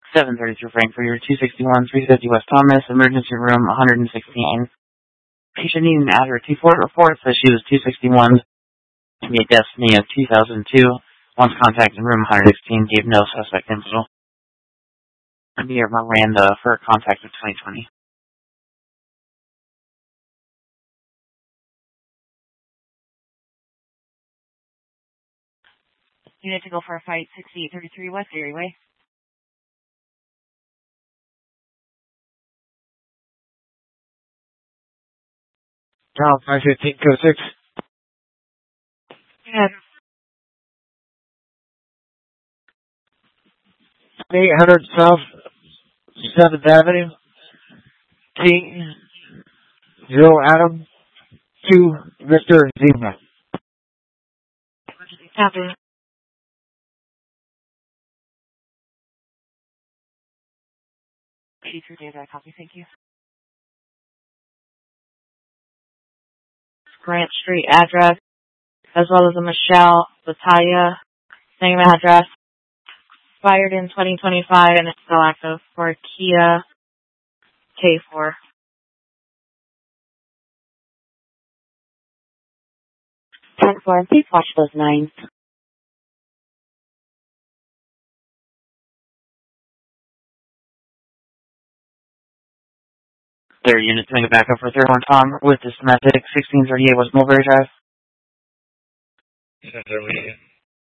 732 Frankfurt, your 261, 350 West Thomas, emergency room 116. Patient needing to add her T4 report says she was 261, made destiny of 2002. Once contacted room 116, gave no suspect info. Near Miranda for contact of 2020. Unit to go for a fight, 6833 West Erie Way. Town 515 code 6. Yeah. 800 South 7th Avenue. T. 0 Adam. 2 Victor Zebra. Copy. Copy, thank you. Grant Street address, as well as a Michelle Battaglia, same address. Expired in 2025 and it's still active for Kia K4. 10-4, please watch those 9s. Third unit doing a backup for 31 Tom with this domestic 1638 West Mulberry Drive. Yes, sir.